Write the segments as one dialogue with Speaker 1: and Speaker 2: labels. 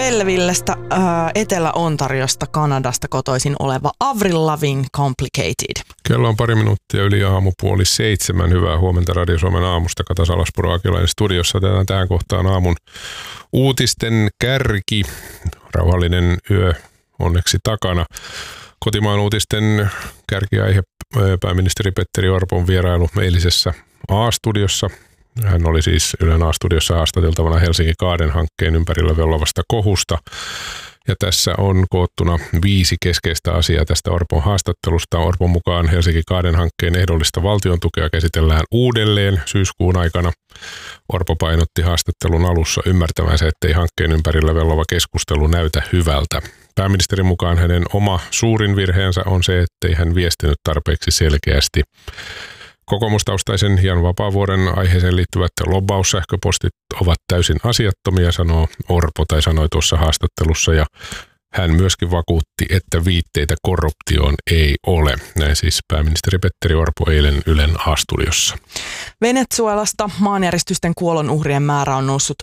Speaker 1: Bellevillestä, Etelä-Ontariosta, Kanadasta kotoisin oleva Avril Lavigne Complicated.
Speaker 2: Kello on 2 minuuttia yli 6:30. Hyvää huomenta Radio Suomen aamusta. Kata Salaspuro Akilainen studiossa. Tähän kohtaan aamun uutisten kärki. Rauhallinen yö onneksi takana. Kotimaan uutisten kärkiaihe pääministeri Petteri Orpon vierailu eilisessä A-studiossa. Hän oli siis Ylen A-studiossa haastateltavana Helsinki Kaaden-hankkeen ympärillä vellovasta kohusta. Ja tässä on koottuna 5 keskeistä asiaa tästä Orpon haastattelusta. Orpon mukaan Helsinki Kaaden-hankkeen ehdollista valtion tukea käsitellään uudelleen syyskuun aikana. Orpo painotti haastattelun alussa ymmärtävänsä, ettei hankkeen ympärillä vellova keskustelu näytä hyvältä. Pääministerin mukaan hänen oma suurin virheensä on se, ettei hän viestinyt tarpeeksi selkeästi. Kokoomustaustaisen Jan Vapaavuoren aiheeseen liittyvät lobbaussähköpostit ovat täysin asiattomia, sanoi tuossa haastattelussa, ja hän myöskin vakuutti, että viitteitä korruptioon ei ole. Näin siis pääministeri Petteri Orpo eilen Ylen A-studiossa.
Speaker 1: Venezuelasta maanjäristysten kuolonuhrien määrä on noussut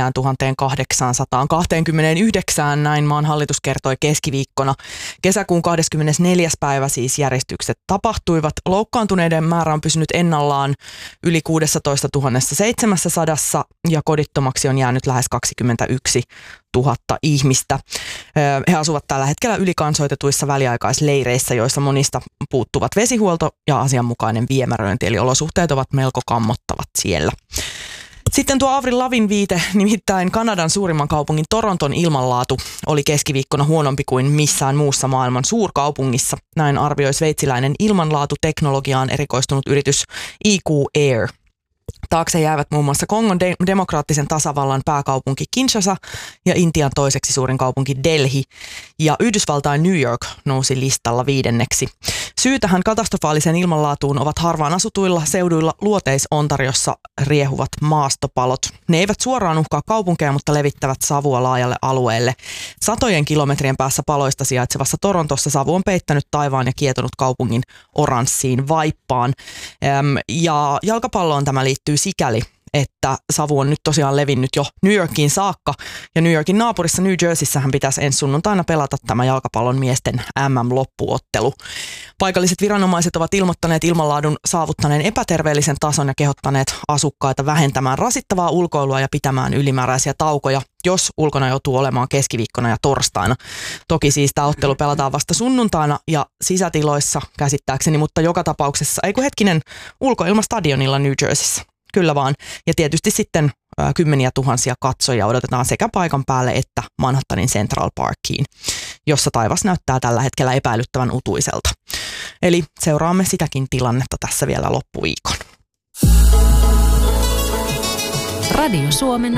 Speaker 1: 4829, näin maan hallitus kertoi keskiviikkona. Kesäkuun 24. päivä siis järjestykset tapahtuivat. Loukkaantuneiden määrä on pysynyt ennallaan yli 16 700 ja kodittomaksi on jäänyt lähes 21 000 ihmistä. He asuvat tällä hetkellä ylikansoitetuissa väliaikaisleireissä, joissa monista puuttuvat vesihuolto ja asianmukainen viemäröinti, eli olosuhteet ovat melko kammottavat siellä. Sitten tuo Avril Lavigne viite, nimittäin Kanadan suurimman kaupungin Toronton ilmanlaatu oli keskiviikkona huonompi kuin missään muussa maailman suurkaupungissa. Näin arvioi sveitsiläinen ilmanlaatuteknologiaan erikoistunut yritys EQ Air. Taakse jäävät muun muassa Kongon demokraattisen tasavallan pääkaupunki Kinshasa ja Intian toiseksi suurin kaupunki Delhi. Ja Yhdysvaltain New York nousi listalla 5. Syy tähän katastrofaaliseen ilmanlaatuun ovat harvaan asutuilla seuduilla Luoteis-Ontariossa riehuvat maastopalot. Ne eivät suoraan uhkaa kaupunkeja, mutta levittävät savua laajalle alueelle. Satojen kilometrien päässä paloista sijaitsevassa Torontossa savu on peittänyt taivaan ja kietonut kaupungin oranssiin vaippaan. Ja jalkapalloon tämä liittyy sikäli, että savu on nyt tosiaan levinnyt jo New Yorkiin saakka. Ja New Yorkin naapurissa New Jerseyssähän pitäisi ensi sunnuntaina pelata tämä jalkapallon miesten MM-loppuottelu. Paikalliset viranomaiset ovat ilmoittaneet ilmanlaadun saavuttaneen epäterveellisen tason ja kehottaneet asukkaita vähentämään rasittavaa ulkoilua ja pitämään ylimääräisiä taukoja, jos ulkona joutuu olemaan keskiviikkona ja torstaina. Toki siis tämä ottelu pelataan vasta sunnuntaina ja sisätiloissa käsittääkseni, mutta joka tapauksessa, ulkoilmastadionilla New Jerseyssä. Kyllä vaan. Ja tietysti sitten kymmeniä tuhansia katsojia odotetaan sekä paikan päälle että Manhattanin Central Parkiin, jossa taivas näyttää tällä hetkellä epäilyttävän utuiselta. Eli seuraamme sitäkin tilannetta tässä vielä loppuviikon.
Speaker 3: Radio Suomen